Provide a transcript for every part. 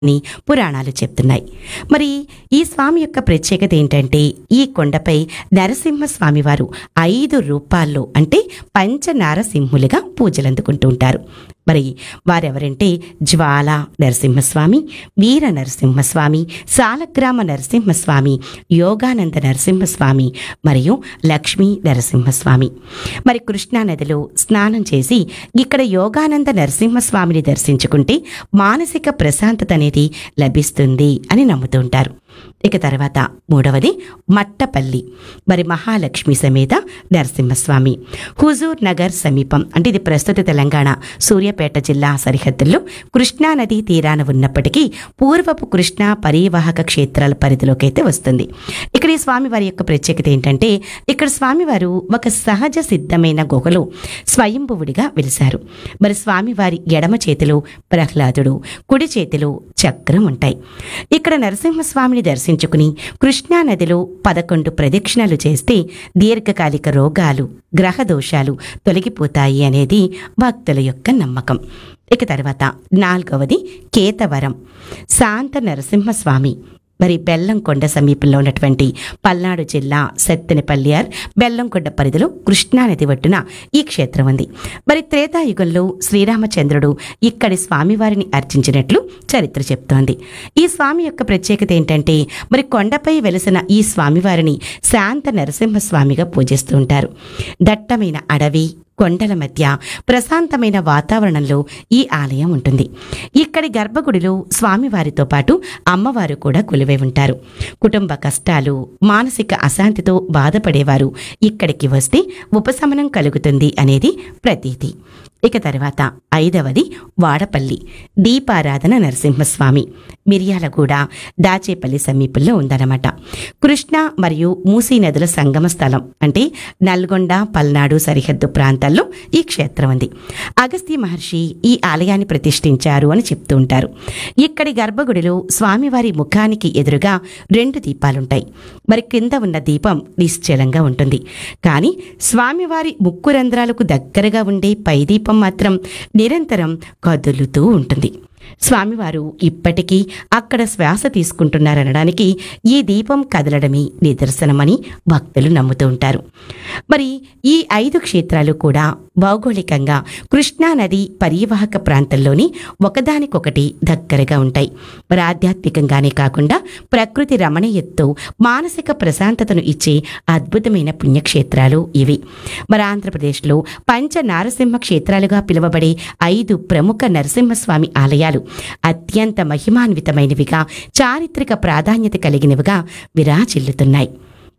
అని పురాణాలు చెప్తున్నాయి. మరి ఈ స్వామి యొక్క ప్రత్యేకత ఏంటంటే ఈ కొండపై నరసింహస్వామి వారు 5 రూపాల్లో అంటే పంచనారసింహులుగా పూజలందుకుంటూ ఉంటారు. మరి వారెవరంటే జ్వాల నరసింహస్వామి, వీర నరసింహస్వామి, సాలగ్రామ నరసింహస్వామి, యోగానంద నరసింహస్వామి మరియు లక్ష్మీ నరసింహస్వామి. మరి కృష్ణానదిలో స్నానం చేసి ఇక్కడ యోగానంద నరసింహస్వామిని దర్శించుకుంటే మానసిక ప్రశాంతత అనేది లభిస్తుంది అని నమ్ముతుంటారు. ఇక తర్వాత మూడవది మట్టపల్లి, మరి మహాలక్ష్మి సమేత నరసింహస్వామి. హుజూర్ నగర్ సమీపం అంటే ఇది ప్రస్తుత తెలంగాణ సూర్యాపేట జిల్లా సరిహద్దుల్లో కృష్ణానది తీరాన ఉన్నప్పటికీ పూర్వపు కృష్ణా పరివాహక క్షేత్రాల పరిధిలోకి అయితే వస్తుంది. ఇక్కడ ఈ స్వామివారి యొక్క ప్రత్యేకత ఏంటంటే ఇక్కడ స్వామివారు ఒక సహజ సిద్ధమైన గుహలో స్వయంభువుడిగా వెలిశారు. మరి స్వామివారి ఎడమ చేతిలో ప్రహ్లాదుడు, కుడి చేతిలో చక్రం ఉంటాయి. ఇక్కడ నరసింహస్వామిని దర్శించుకుని కృష్ణానదిలో 11 ప్రదక్షిణలు చేస్తే దీర్ఘకాలిక రోగాలు, గ్రహ దోషాలు తొలగిపోతాయి అనేది భక్తుల యొక్క నమ్మకం. ఇక తర్వాత 4వది కేతవరం శాంత నరసింహస్వామి. మరి బెల్లంకొండ సమీపంలో ఉన్నటువంటి పల్నాడు జిల్లా సత్తెనపల్లియార్ బెల్లంకొండ పరిధిలో కృష్ణానది ఒడ్డున ఈ క్షేత్రం ఉంది. మరి త్రేతాయుగంలో శ్రీరామచంద్రుడు ఇక్కడి స్వామివారిని అర్చించినట్లు చరిత్ర చెప్తోంది. ఈ స్వామి యొక్క ప్రత్యేకత ఏంటంటే మరి కొండపై వెలిసిన ఈ స్వామివారిని శాంత నరసింహస్వామిగా పూజిస్తూ ఉంటారు. దట్టమైన అడవి, కొండల మధ్య ప్రశాంతమైన వాతావరణంలో ఈ ఆలయం ఉంటుంది. ఇక్కడి గర్భగుడిలో స్వామివారితో పాటు అమ్మవారు కూడా కొలువై ఉంటారు. కుటుంబ కష్టాలు, మానసిక అశాంతితో బాధపడేవారు ఇక్కడికి వస్తే ఉపశమనం కలుగుతుంది అనేది ప్రతీతి. ఇక తర్వాత 5వది వాడపల్లి దీపారాధన నరసింహస్వామి. మిర్యాలగూడ, దాచేపల్లి సమీపంలో ఉందన్నమాట. కృష్ణ మరియు మూసీ నదుల సంగమ స్థలం అంటే నల్గొండ, పల్నాడు సరిహద్దు ప్రాంతాల్లో ఈ క్షేత్రం ఉంది. అగస్త్య మహర్షి ఈ ఆలయాన్ని ప్రతిష్ఠించారు అని చెప్తూ ఉంటారు. ఇక్కడి గర్భగుడిలో స్వామివారి ముఖానికి ఎదురుగా 2 దీపాలుంటాయి. మరి కింద ఉన్న దీపం నిశ్చలంగా ఉంటుంది. కానీ స్వామివారి ముక్కు రంధ్రాలకు దగ్గరగా ఉండే పై దీపం మాత్రం నిరంతరం కదులుతూ ఉంటుంది. స్వామివారు ఇప్పటికీ అక్కడ శ్వాస తీసుకుంటున్నారనడానికి ఈ దీపం కదలడమే నిదర్శనమని భక్తులు నమ్ముతూ ఉంటారు. మరి ఈ 5 క్షేత్రాలు కూడా భౌగోళికంగా కృష్ణానది పరివాహక ప్రాంతంలోని ఒకదానికొకటి దగ్గరగా ఉంటాయి. మరి ఆధ్యాత్మికంగానే కాకుండా ప్రకృతి రమణీయతతో మానసిక ప్రశాంతతను ఇచ్చే అద్భుతమైన పుణ్యక్షేత్రాలు ఇవి. మరి ఆంధ్రప్రదేశ్లో పంచ నారసింహ క్షేత్రాలుగా పిలువబడే 5 ప్రముఖ నరసింహస్వామి ఆలయాలు అత్యంత మహిమాన్వితమైనవిగా, చారిత్రక ప్రాధాన్యత కలిగినవిగా విరాజిల్లుతున్నాయి.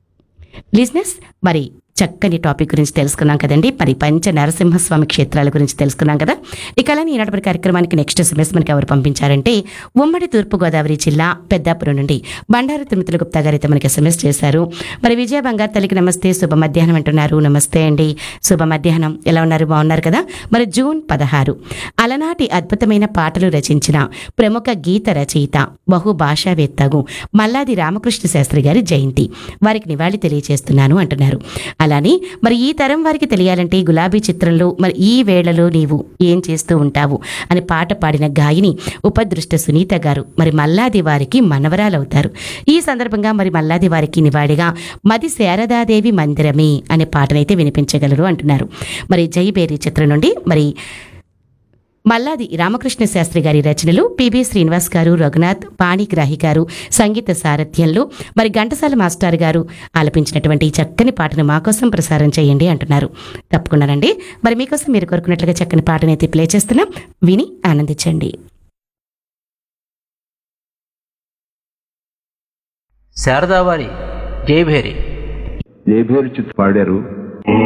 లిజనర్స్, మరి చక్కని టాపిక్ గురించి తెలుసుకున్నాం కదండి. మరి పంచ నరసింహస్వామి క్షేత్రాల గురించి తెలుసుకున్నాం కదా. ఇక అలానే ఈనాటి కార్యక్రమానికి నెక్స్ట్ ఎస్ఎంఎస్ మనకి ఎవరు పంపించారంటే ఉమ్మడి తూర్పుగోదావరి జిల్లా పెద్దాపురం నుండి బండారు తిరుమతుల గుప్తా గారు అయితే మనకి ఎస్ఎంఎస్ చేశారు. మరి విజయ బంగారు తల్లికి నమస్తే, శుభ మధ్యాహ్నం అంటున్నారు. నమస్తే అండి, శుభ మధ్యాహ్నం. ఎలా ఉన్నారు? బాగున్నారు కదా. మరి జూన్ 16 అలనాటి అద్భుతమైన పాటలు రచించిన ప్రముఖ గీత రచయిత, బహుభాషావేత్తగు మల్లాది రామకృష్ణ శాస్త్రి గారి జయంతి. వారికి నివాళి తెలియజేస్తున్నాను అంటున్నారు. అలానే మరి ఈ తరం వారికి తెలియాలంటే గులాబీ చిత్రంలో మరి ఈ వేళలో నీవు ఏం చేస్తూ ఉంటావు అని పాట పాడిన గాయని ఉపదృష్ట సునీత గారు మరి మల్లాది వారికి మనవరాలవుతారు. ఈ సందర్భంగా మరి మల్లాది వారికి నివాళిగా మది శారదాదేవి మందిరమే అనే పాటనైతే వినిపించగలరు అంటున్నారు. మరి జైబేరి చిత్రం నుండి మరి మల్లాది రామకృష్ణ శాస్త్రి గారి రచనలు పిబి శ్రీనివాస్ గారు, రఘునాథ్ పాణిగ్రాహి గారు సంగీత సారథ్యంలో మరి ఘంటసాల మాస్టర్ గారు ఆలపించినటువంటి చక్కని పాటను మా కోసం ప్రసారం చేయండి అంటున్నారు. తప్పకుండానండి. మరి మీకోసం మీరు కోరుకున్నట్లుగా చక్కని పాటనైతే ప్లే చేస్తున్నాం, విని ఆనందించండి. శారదావారి జయభేరి జయభేరి చిత్ర పాడారు